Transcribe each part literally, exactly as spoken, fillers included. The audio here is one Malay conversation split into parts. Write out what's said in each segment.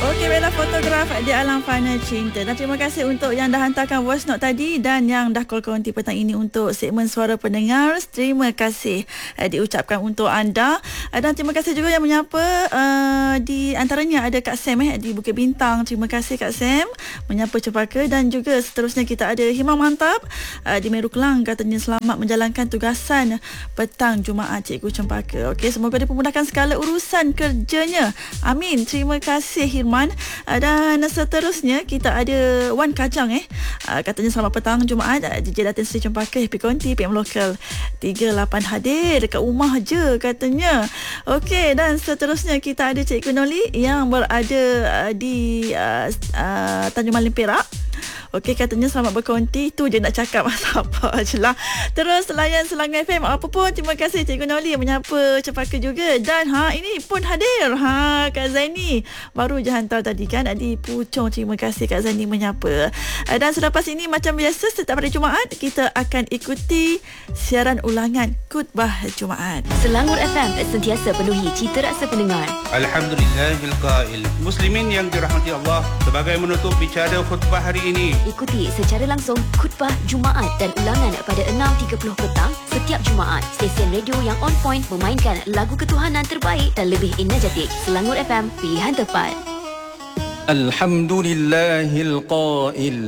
Okey, baiklah fotograf di Alam Fana Cinta. Dan terima kasih untuk yang dah hantarkan voice note tadi dan yang dah call konti petang ini untuk segmen Suara Pendengar. Terima kasih uh, diucapkan untuk anda. Uh, dan terima kasih juga yang menyapa uh, di antaranya ada Kak Sam eh, di Bukit Bintang. Terima kasih Kak Sam menyapa Cempaka. Dan juga seterusnya kita ada Himam Mantap uh, di Meru Kelang, katanya selamat menjalankan tugasan petang Jumaat Cikgu Cempaka. Okey, semoga dipermudahkan segala urusan kerjanya. Amin. Terima kasih Hirman. Dan seterusnya kita ada Wan Kajang eh katanya selamat petang Jumaat D J Datin Sri Cempaka Happy Konti P M Lokal tiga lapan hadir dekat rumah je katanya. Okey, dan seterusnya kita ada Cikgu Noli yang berada di uh, uh, Tanjung Malim Perak. Okey, katanya selamat berkonti. Tu je nak cakap masa apa je lah. Terus layan Selangor F M. Apa pun terima kasih Cikgu Noli yang menyapa Cempaka juga. Dan ha ini pun hadir. Ha Kak Zaini baru je hantar tadi kan di Puchong. Terima kasih Kak Zaini menyapa. Dan selepas ini macam biasa setiap hari Jumaat kita akan ikuti siaran ulangan khutbah Jumaat. Selangor F M sentiasa penuhi cita rasa pendengar. Alhamdulillahil qail. Muslimin yang dirahmati Allah, sebagai menutup bicara khutbah hari ini, ikuti secara langsung khutbah Jumaat dan ulangan pada enam tiga puluh petang setiap Jumaat. Stesen radio yang on point memainkan lagu ketuhanan terbaik dan lebih energetik. Selangor F M, pilihan tepat. Alhamdulillahil qail.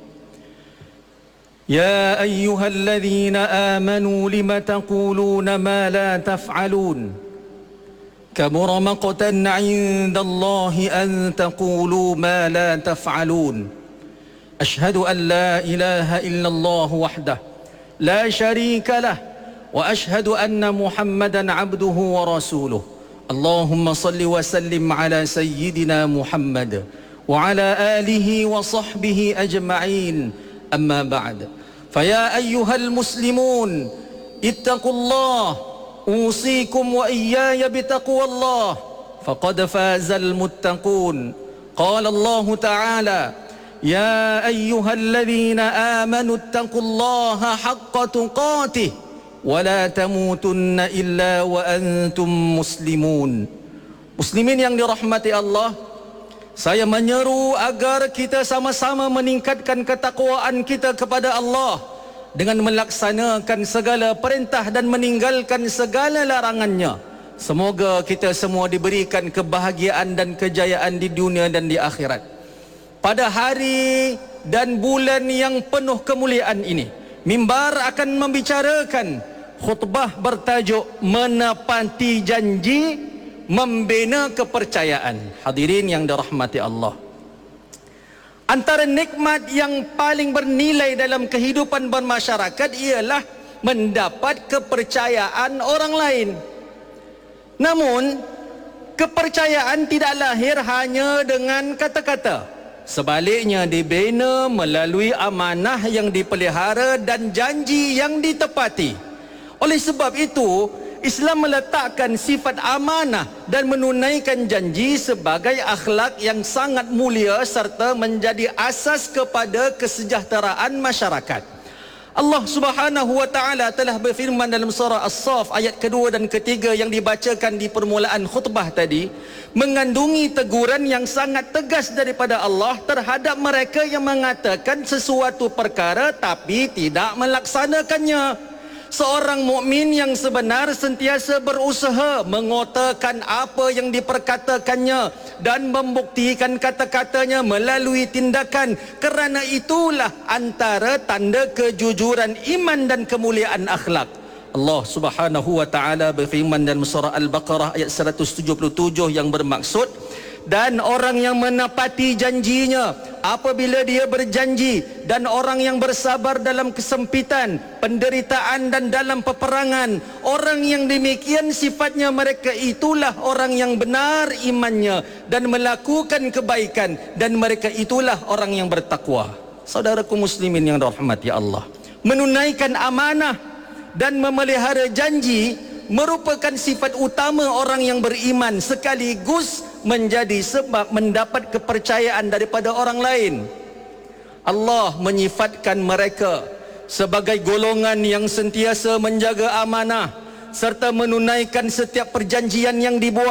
Ya ayyuhalladzina amanu lima taquluna ma la taf'alun. Kabura maqtan 'indallahi an taqulu ma la taf'alun. أشهد أن لا إله إلا الله وحده لا شريك له وأشهد أن محمدا عبده ورسوله اللهم صل وسلم على سيدنا محمد وعلى آله وصحبه أجمعين أما بعد فيا أيها المسلمون اتقوا الله أوصيكم وإياي بتقوى الله فقد فاز المتقون قال الله تعالى يا أيها الذين آمنوا اتقوا الله حق تقاته ولا تموتن إلا وأنتم مسلمون. Muslimin yang dirahmati Allah, saya menyeru agar kita sama-sama meningkatkan ketakwaan kita kepada Allah dengan melaksanakan segala perintah dan meninggalkan segala larangannya. Semoga kita semua diberikan kebahagiaan dan kejayaan di dunia dan di akhirat. Pada hari dan bulan yang penuh kemuliaan ini, mimbar akan membicarakan khutbah bertajuk menepati janji, membina kepercayaan. Hadirin yang dirahmati Allah, antara nikmat yang paling bernilai dalam kehidupan bermasyarakat ialah mendapat kepercayaan orang lain. Namun, kepercayaan tidak lahir hanya dengan kata-kata. Sebaliknya dibina melalui amanah yang dipelihara dan janji yang ditepati. Oleh sebab itu, Islam meletakkan sifat amanah dan menunaikan janji sebagai akhlak yang sangat mulia serta menjadi asas kepada kesejahteraan masyarakat. Allah Subhanahu wa taala telah berfirman dalam surah As-Saff ayat kedua dan ketiga yang dibacakan di permulaan khutbah tadi, mengandungi teguran yang sangat tegas daripada Allah terhadap mereka yang mengatakan sesuatu perkara tapi tidak melaksanakannya. Seorang mukmin yang sebenar sentiasa berusaha mengotakan apa yang diperkatakannya dan membuktikan kata-katanya melalui tindakan. Kerana itulah antara tanda kejujuran iman dan kemuliaan akhlak. Allah Subhanahu wa taala berfirman dalam surah Al-Baqarah ayat seratus tujuh puluh tujuh yang bermaksud, dan orang yang menepati janjinya apabila dia berjanji, dan orang yang bersabar dalam kesempitan, penderitaan dan dalam peperangan, orang yang demikian sifatnya mereka itulah orang yang benar imannya dan melakukan kebaikan, dan mereka itulah orang yang bertakwa. Saudaraku muslimin yang dirahmati Allah, menunaikan amanah dan memelihara janji merupakan sifat utama orang yang beriman, sekaligus menjadi sebab mendapat kepercayaan daripada orang lain. Allah menyifatkan mereka sebagai golongan yang sentiasa menjaga amanah serta menunaikan setiap perjanjian yang dibuat.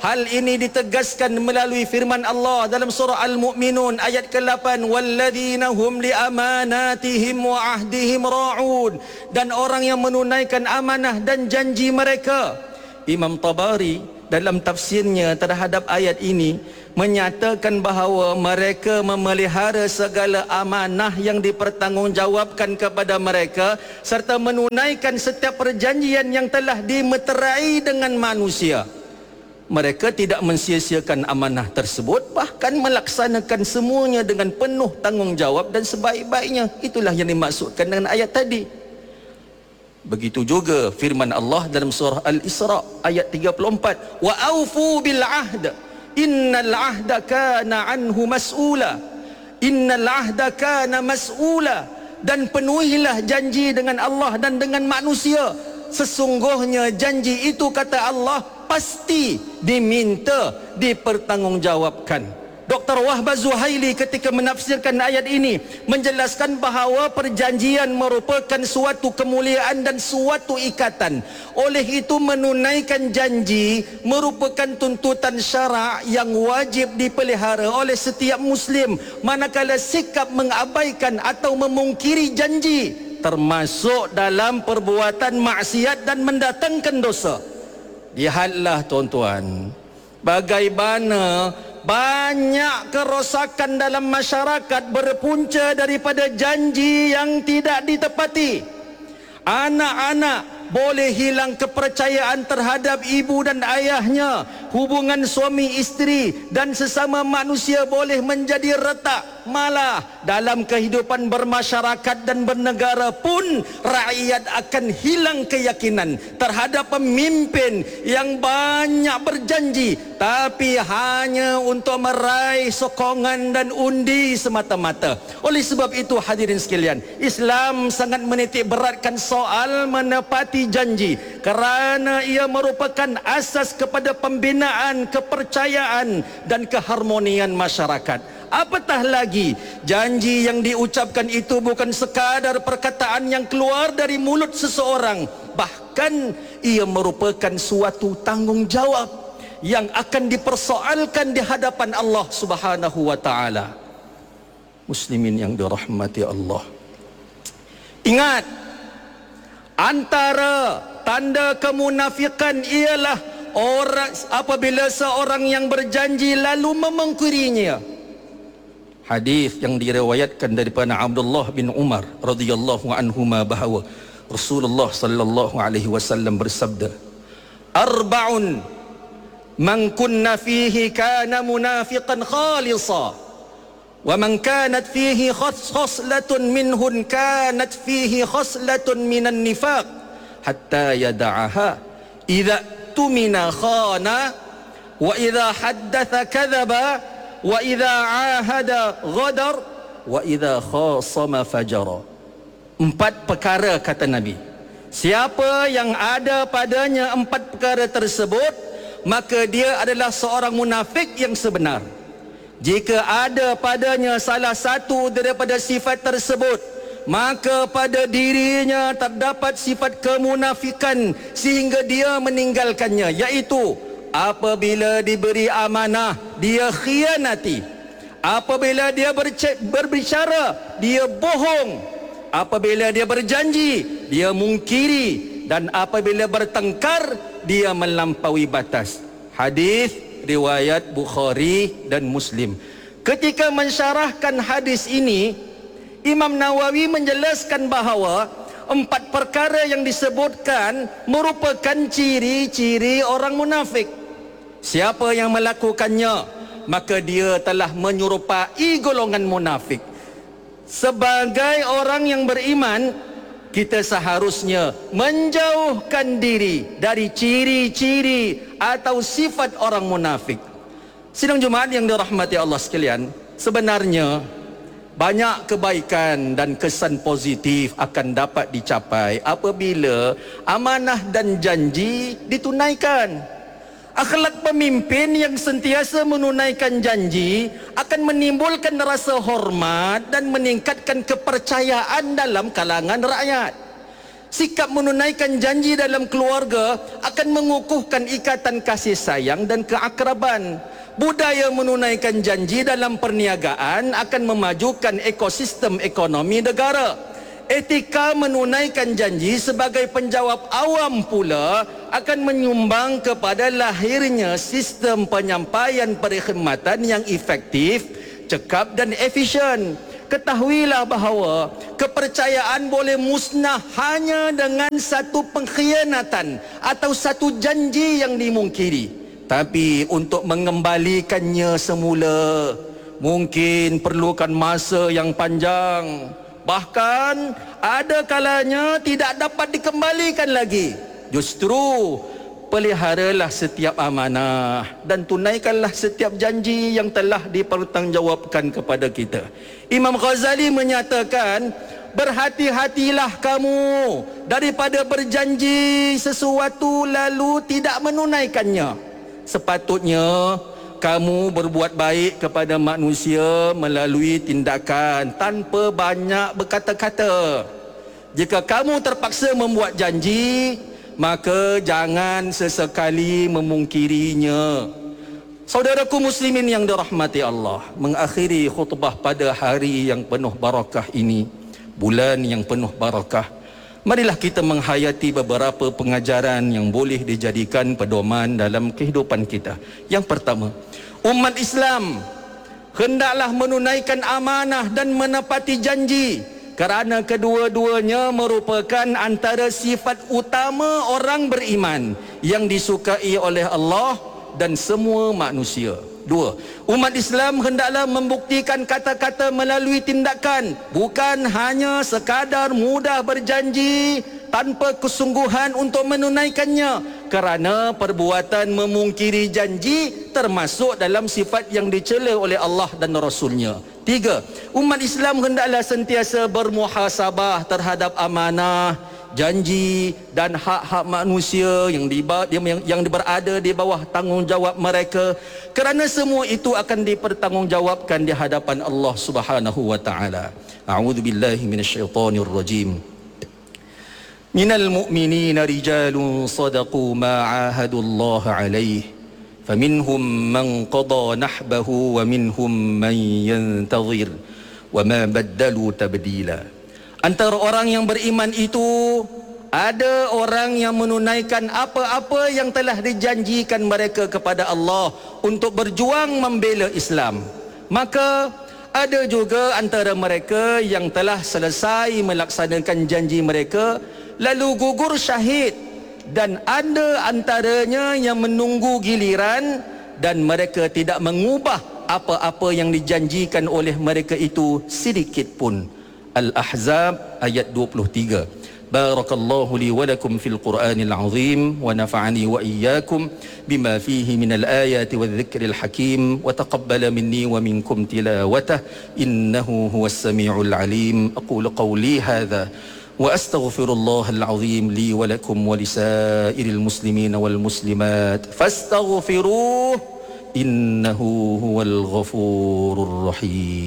Hal ini ditegaskan melalui firman Allah dalam surah Al-Mu'minun ayat ke lapan, walladzina hum li amanatihim wa ahdihim ra'un, dan orang yang menunaikan amanah dan janji mereka. Imam Tabari dalam tafsirnya terhadap ayat ini menyatakan bahawa mereka memelihara segala amanah yang dipertanggungjawabkan kepada mereka serta menunaikan setiap perjanjian yang telah dimeterai dengan manusia. Mereka tidak mensia-siakan amanah tersebut, bahkan melaksanakan semuanya dengan penuh tanggungjawab dan sebaik-baiknya. Itulah yang dimaksudkan dengan ayat tadi. Begitu juga firman Allah dalam surah Al-Isra ayat tiga puluh empat, wa aufu bil ahd innal ahda kana anhu mas'ula. Innal ahda kana mas'ula, dan penuhilah janji dengan Allah dan dengan manusia. Sesungguhnya janji itu, kata Allah, pasti diminta, dipertanggungjawabkan. Doktor Wahbah Zuhaili ketika menafsirkan ayat ini menjelaskan bahawa perjanjian merupakan suatu kemuliaan dan suatu ikatan. Oleh itu menunaikan janji merupakan tuntutan syarak yang wajib dipelihara oleh setiap Muslim. Manakala sikap mengabaikan atau memungkiri janji termasuk dalam perbuatan maksiat dan mendatangkan dosa. Lihatlah tuan-tuan, bagaimana banyak kerosakan dalam masyarakat berpunca daripada janji yang tidak ditepati. Anak-anak boleh hilang kepercayaan terhadap ibu dan ayahnya. Hubungan suami isteri dan sesama manusia boleh menjadi retak. Malah dalam kehidupan bermasyarakat dan bernegara pun rakyat akan hilang keyakinan terhadap pemimpin yang banyak berjanji tapi hanya untuk meraih sokongan dan undi semata-mata. Oleh sebab itu hadirin sekalian, Islam sangat menitik beratkan soal menepati janji kerana ia merupakan asas kepada pembinaan kepercayaan dan keharmonian masyarakat. Apatah lagi, janji yang diucapkan itu bukan sekadar perkataan yang keluar dari mulut seseorang, bahkan ia merupakan suatu tanggungjawab yang akan dipersoalkan di hadapan Allah Subhanahu wa taala. Muslimin yang dirahmati Allah, ingat, antara tanda kemunafikan ialah orang apabila seorang yang berjanji lalu memungkirinya. Hadis yang diriwayatkan daripada Abdullah bin Umar radhiyallahu anhuma bahawa Rasulullah sallallahu alaihi wasallam bersabda, arba'un man kunna fihi kana munafiqan khalisa wa man kanat fihi khoslatun minhun kanat fihi khoslatun minan nifaq hatta yada'aha idza tumina khana wa idza haddatha kadhaba wa idza ahada ghadar wa idza khasama fajara. Empat perkara kata Nabi, siapa yang ada padanya empat perkara tersebut, maka dia adalah seorang munafik yang sebenar. Jika ada padanya salah satu daripada sifat tersebut, maka pada dirinya terdapat sifat kemunafikan sehingga dia meninggalkannya, iaitu apabila diberi amanah dia khianati, apabila dia berbicara dia bohong, apabila dia berjanji dia mungkiri, dan apabila bertengkar dia melampaui batas. Hadis riwayat Bukhari dan Muslim. Ketika mensyarahkan hadis ini, Imam Nawawi menjelaskan bahawa empat perkara yang disebutkan merupakan ciri-ciri orang munafik. Siapa yang melakukannya, maka dia telah menyerupai golongan munafik. Sebagai orang yang beriman, kita seharusnya menjauhkan diri dari ciri-ciri atau sifat orang munafik. Sidang Jumaat yang dirahmati Allah sekalian, sebenarnya banyak kebaikan dan kesan positif akan dapat dicapai apabila amanah dan janji ditunaikan. Akhlak pemimpin yang sentiasa menunaikan janji akan menimbulkan rasa hormat dan meningkatkan kepercayaan dalam kalangan rakyat. Sikap menunaikan janji dalam keluarga akan mengukuhkan ikatan kasih sayang dan keakraban. Budaya menunaikan janji dalam perniagaan akan memajukan ekosistem ekonomi negara. Etika menunaikan janji sebagai penjawab awam pula akan menyumbang kepada lahirnya sistem penyampaian perkhidmatan yang efektif, cekap dan efisien. Ketahuilah bahawa kepercayaan boleh musnah hanya dengan satu pengkhianatan atau satu janji yang dimungkiri. Tapi untuk mengembalikannya semula mungkin perlukan masa yang panjang. Bahkan ada kalanya tidak dapat dikembalikan lagi. Justru peliharalah setiap amanah dan tunaikanlah setiap janji yang telah dipertanggungjawabkan kepada kita. Imam Ghazali menyatakan, berhati-hatilah kamu daripada berjanji sesuatu lalu tidak menunaikannya. Sepatutnya kamu berbuat baik kepada manusia melalui tindakan tanpa banyak berkata-kata. Jika kamu terpaksa membuat janji, maka jangan sesekali memungkirinya. Saudaraku muslimin yang dirahmati Allah, mengakhiri khutbah pada hari yang penuh barakah ini, bulan yang penuh barakah, marilah kita menghayati beberapa pengajaran yang boleh dijadikan pedoman dalam kehidupan kita. Yang pertama, umat Islam hendaklah menunaikan amanah dan menepati janji, kerana kedua-duanya merupakan antara sifat utama orang beriman yang disukai oleh Allah dan semua manusia. Dua, umat Islam hendaklah membuktikan kata-kata melalui tindakan, bukan hanya sekadar mudah berjanji tanpa kesungguhan untuk menunaikannya, kerana perbuatan memungkiri janji termasuk dalam sifat yang dicela oleh Allah dan Rasulnya. Tiga, umat Islam hendaklah sentiasa bermuhasabah terhadap amanah, janji dan hak-hak manusia yang, di, yang, yang berada di bawah tanggungjawab mereka, kerana semua itu akan dipertanggungjawabkan di hadapan Allah Subhanahu wa taala. A'udzubillahi minasyaitonir rajim. Minal mu'minina rijalun sadaqu ma 'ahadullah 'alaihi faminhum man qada nahbahu wa minhum man yantazir wa ma baddalu tabdila. Antara orang yang beriman itu ada orang yang menunaikan apa-apa yang telah dijanjikan mereka kepada Allah untuk berjuang membela Islam. Maka ada juga antara mereka yang telah selesai melaksanakan janji mereka lalu gugur syahid, dan ada antaranya yang menunggu giliran dan mereka tidak mengubah apa-apa yang dijanjikan oleh mereka itu sedikit pun. Al-Ahzab ayat dua puluh tiga. Barakallahu li wa lakum fil Qur'anil azim wa nafa'ani wa iyyakum bima fihi minal ayati wadh-dhikril hakim wa taqabbala minni wa minkum tilawatah innahu huwas samiul alim. Aqulu qawli hadha wa astaghfirullahal azim li wa lakum wa lisairil muslimina wal muslimat fastaghfiruhu innahu huwal ghafurur rahim.